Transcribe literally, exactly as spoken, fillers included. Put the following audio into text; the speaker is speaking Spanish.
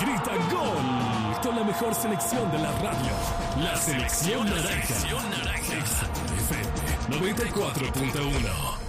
grita gol con la mejor selección de la radio. La selección naranja. F M noventa y cuatro punto uno.